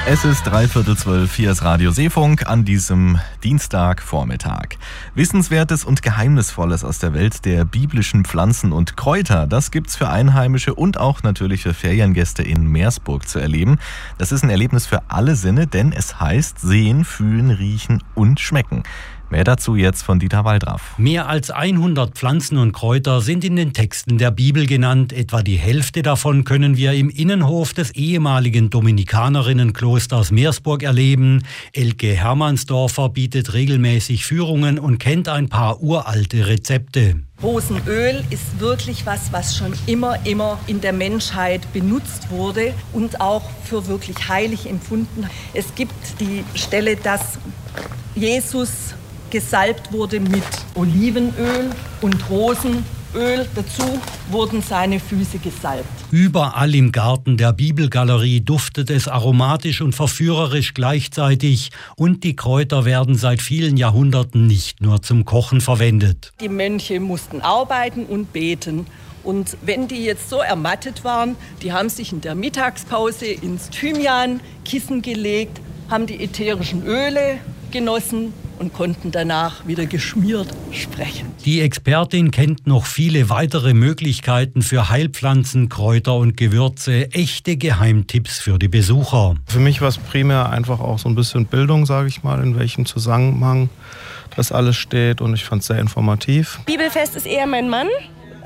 Es ist 11:45, hier ist Radio Seefunk an diesem Dienstagvormittag. Wissenswertes und Geheimnisvolles aus der Welt der biblischen Pflanzen und Kräuter, das gibt's für Einheimische und auch natürlich für Feriengäste in Meersburg zu erleben. Das ist ein Erlebnis für alle Sinne, denn es heißt sehen, fühlen, riechen und schmecken. Mehr dazu jetzt von Dieter Waldraff. Mehr als 100 Pflanzen und Kräuter sind in den Texten der Bibel genannt. Etwa die Hälfte davon können wir im Innenhof des ehemaligen Dominikanerinnenklosters Meersburg erleben. Elke Hermannsdorfer bietet regelmäßig Führungen und kennt ein paar uralte Rezepte. Rosenöl ist wirklich was schon immer in der Menschheit benutzt wurde und auch für wirklich heilig empfunden. Es gibt die Stelle, dass Jesus gesalbt wurde mit Olivenöl und Rosenöl. Dazu wurden seine Füße gesalbt. Überall im Garten der Bibelgalerie duftet es aromatisch und verführerisch gleichzeitig. Und die Kräuter werden seit vielen Jahrhunderten nicht nur zum Kochen verwendet. Die Mönche mussten arbeiten und beten. Und wenn die jetzt so ermattet waren, die haben sich in der Mittagspause ins Thymiankissen gelegt, haben die ätherischen Öle genossen und konnten danach wieder geschmiert sprechen. Die Expertin kennt noch viele weitere Möglichkeiten für Heilpflanzen, Kräuter und Gewürze. Echte Geheimtipps für die Besucher. Für mich war es primär einfach auch so ein bisschen Bildung, sage ich mal, in welchem Zusammenhang das alles steht. Und ich fand es sehr informativ. Bibelfest ist eher mein Mann.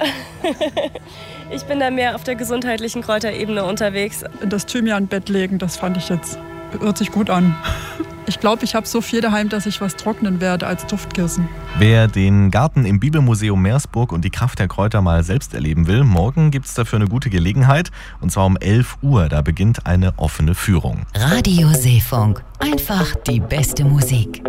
Ich bin da mehr auf der gesundheitlichen Kräuterebene unterwegs. Das Thymianbett legen, das fand ich jetzt, hört sich gut an. Ich glaube, ich habe so viel daheim, dass ich was trocknen werde als Duftkissen. Wer den Garten im Bibelmuseum Meersburg und die Kraft der Kräuter mal selbst erleben will, morgen gibt es dafür eine gute Gelegenheit. Und zwar um 11 Uhr, da beginnt eine offene Führung. Radio Seefunk, einfach die beste Musik.